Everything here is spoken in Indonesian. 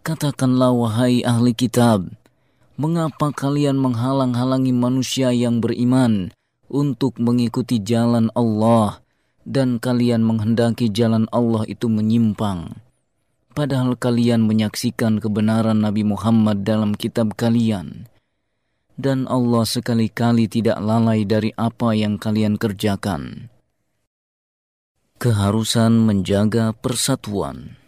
Katakanlah wahai ahli kitab, mengapa kalian menghalang-halangi manusia yang beriman untuk mengikuti jalan Allah dan kalian menghendaki jalan Allah itu menyimpang? Padahal kalian menyaksikan kebenaran Nabi Muhammad dalam kitab kalian. Dan Allah sekali-kali tidak lalai dari apa yang kalian kerjakan. Keharusan menjaga persatuan.